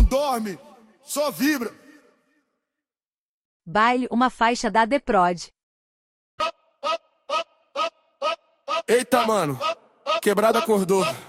dorme, só vibra. Baile, uma faixa da The Prod. Eita, mano, quebrada acordou.